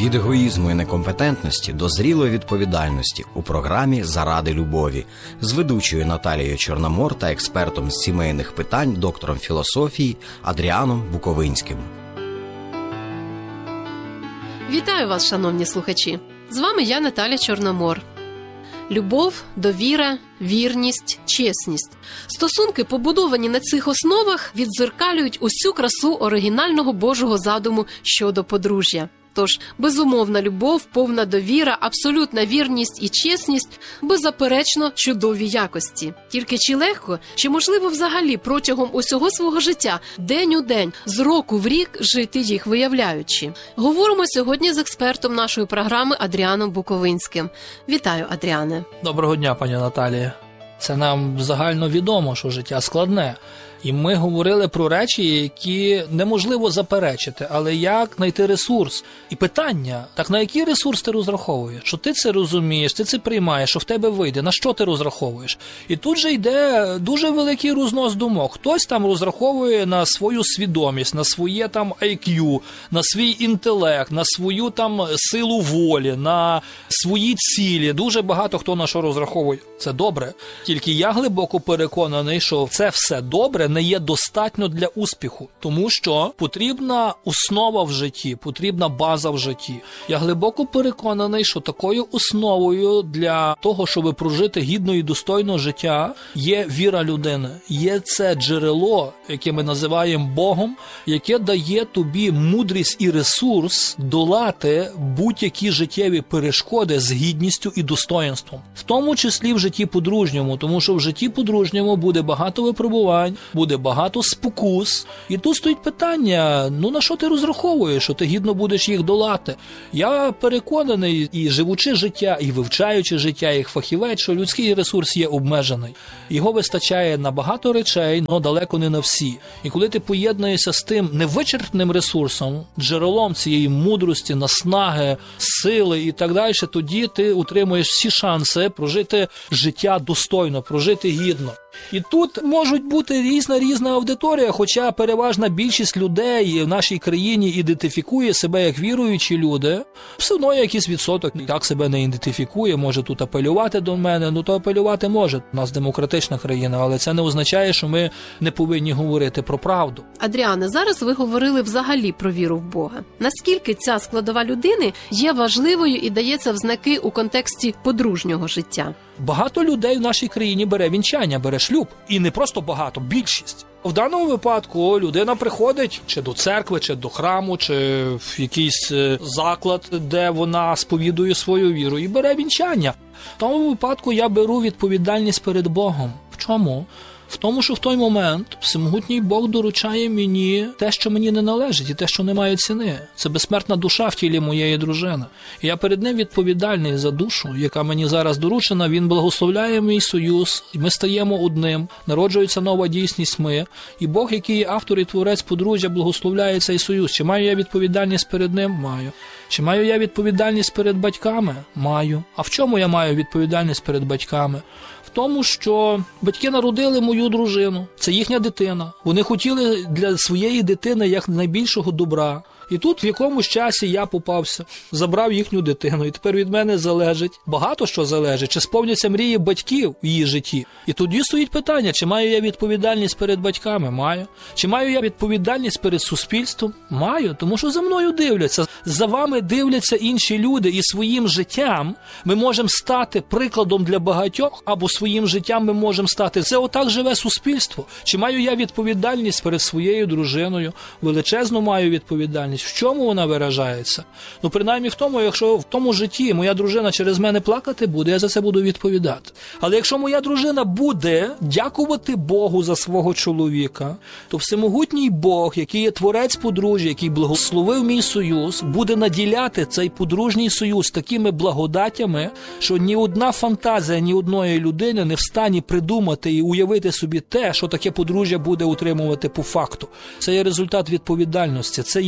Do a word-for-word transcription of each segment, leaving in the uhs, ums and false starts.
Від егоїзму і некомпетентності до зрілої відповідальності у програмі «Заради любові» з ведучою Наталією Чорномор та експертом з сімейних питань, доктором філософії Адріаном Буковинським. Вітаю вас, шановні слухачі! З вами я, Наталя Чорномор. Любов, довіра, вірність, чесність. Стосунки, побудовані на цих основах, віддзеркалюють усю красу оригінального Божого задуму щодо подружжя. Тож, безумовна любов, повна довіра, абсолютна вірність і чесність – беззаперечно чудові якості. Тільки чи легко, чи можливо взагалі протягом усього свого життя, день у день, з року в рік жити їх виявляючи? Говоримо сьогодні з експертом нашої програми Адріаном Буковинським. Вітаю, Адріане. Доброго дня, пані Наталія. Це нам загально відомо, що життя складне. І ми говорили про речі, які неможливо заперечити, але як знайти ресурс? І питання, так на який ресурс ти розраховуєш? Що ти це розумієш, ти це приймаєш, що в тебе вийде, на що ти розраховуєш? І тут же йде дуже великий рознос думок. Хтось там розраховує на свою свідомість, на своє там ай к'ю, на свій інтелект, на свою там силу волі, на свої цілі. Дуже багато хто на що розраховує. Це добре. Тільки я глибоко переконаний, що це все добре не є достатньо для успіху, тому що потрібна основа в житті, потрібна база в житті. Я глибоко переконаний, що такою основою для того, щоб прожити гідне і достойне життя, є віра людини. Є це джерело, яке ми називаємо Богом, яке дає тобі мудрість і ресурс долати будь-які життєві перешкоди з гідністю і достоїнством. В тому числі в житті подружньому, тому що в житті подружньому буде багато випробувань, буде багато спокус. І тут стоїть питання, ну на що ти розраховуєш, що ти гідно будеш їх долати? Я переконаний, і живучи життя, і вивчаючи життя, як фахівець, що людський ресурс є обмежений. Його вистачає на багато речей, але далеко не на всі. І коли ти поєднуєшся з тим невичерпним ресурсом, джерелом цієї мудрості, наснаги, сили і так далі, тоді ти утримуєш всі шанси прожити життя достойно, прожити гідно. І тут можуть бути різна-різна аудиторія, хоча переважна більшість людей в нашій країні ідентифікує себе як віруючі люди. Все одно якийсь відсоток так себе не ідентифікує, може тут апелювати до мене, ну то апелювати може. У нас демократична країна, але це не означає, що ми не повинні говорити про правду. Адріане, зараз ви говорили взагалі про віру в Бога. Наскільки ця складова людини є важливою і дається в знаки у контексті подружнього життя? Багато людей в нашій країні бере вінчання, бере шлюб. І не просто багато, більшість. В даному випадку людина приходить чи до церкви, чи до храму, чи в якийсь заклад, де вона сповідує свою віру, і бере вінчання. В тому випадку я беру відповідальність перед Богом. В чому? В тому, що в той момент всемогутній Бог доручає мені те, що мені не належить, і те, що не має ціни. Це безсмертна душа в тілі моєї дружини. І я перед ним відповідальний за душу, яка мені зараз доручена. Він благословляє мій союз, і ми стаємо одним, народжується нова дійсність ми. І Бог, який є автор і творець подружжя, благословляє цей союз. Чи маю я відповідальність перед ним? Маю. Чи маю я відповідальність перед батьками? Маю. А в чому я маю відповідальність перед батьками? В тому, що батьки народили мою дружину, це їхня дитина. Вони хотіли для своєї дитини як найбільшого добра. І тут в якомусь часі я попався, забрав їхню дитину, і тепер від мене залежить, багато що залежить, чи сповняться мрії батьків в її житті. І тоді стоїть питання, чи маю я відповідальність перед батьками? Маю. Чи маю я відповідальність перед суспільством? Маю, тому що за мною дивляться. За вами дивляться інші люди, і своїм життям ми можемо стати прикладом для багатьох, або своїм життям ми можемо стати. Це отак живе суспільство. Чи маю я відповідальність перед своєю дружиною? Величезну маю відповідальність. В чому вона виражається? Ну, принаймні в тому, якщо в тому житті моя дружина через мене плакати буде, я за це буду відповідати. Але якщо моя дружина буде дякувати Богу за свого чоловіка, то всемогутній Бог, який є творець подружжя, який благословив мій союз, буде наділяти цей подружній союз такими благодатями, що ні одна фантазія ні одної людини не в стані придумати і уявити собі те, що таке подружжя буде утримувати по факту. Це є результат відповідальності, це є основа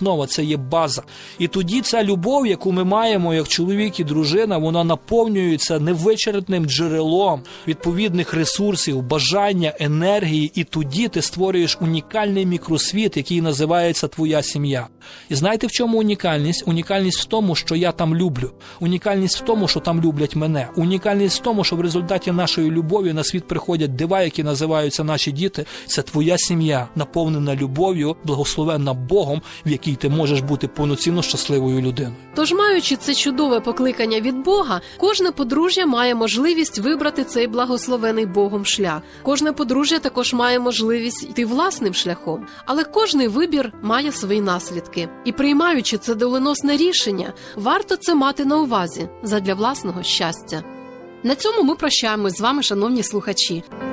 основа, це є база. І тоді ця любов, яку ми маємо як чоловік і дружина, вона наповнюється невичерпним джерелом відповідних ресурсів, бажання, енергії, і тоді ти створюєш унікальний мікросвіт, який називається твоя сім'я. І знаєте, в чому унікальність? Унікальність в тому, що я там люблю. Унікальність в тому, що там люблять мене. Унікальність в тому, що в результаті нашої любові на світ приходять дива, які називаються наші діти. Це твоя сім'я, наповнена любов'ю, благословенна Богом, в якій ти можеш бути повноцінно щасливою людиною. Тож, маючи це чудове покликання від Бога, кожне подружжя має можливість вибрати цей благословений Богом шлях. Кожне подружжя також має можливість йти власним шляхом. Але кожний вибір має свої наслідки. І приймаючи це доленосне рішення, варто це мати на увазі задля власного щастя. На цьому ми прощаємось з вами, шановні слухачі.